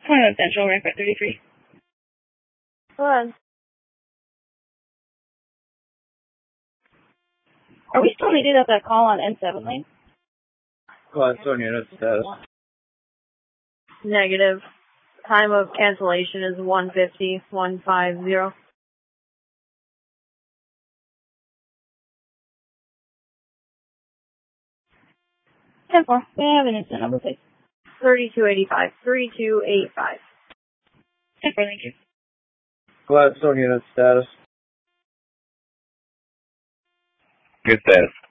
Central, Rampart 33. Hello. Are we still needed at that call on N7 lane? Class 1 unit status. Negative. Time of cancellation is 1:50, 150. 10-4. May I have an instant number, please? 3285. 3285. 10-4, thank you. Class 1 unit status. Good status.